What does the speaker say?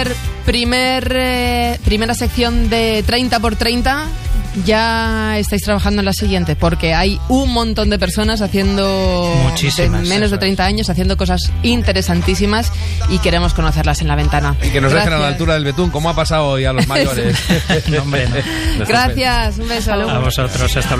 primera sección de 30x30. Ya estáis trabajando en la siguiente, porque hay un montón de personas haciendo menos de 30 años haciendo cosas interesantísimas y queremos conocerlas en La Ventana. Y que nos dejen a la altura del betún, como ha pasado hoy a los mayores. No, hombre, no. Gracias, un beso. A vosotros, hasta luego.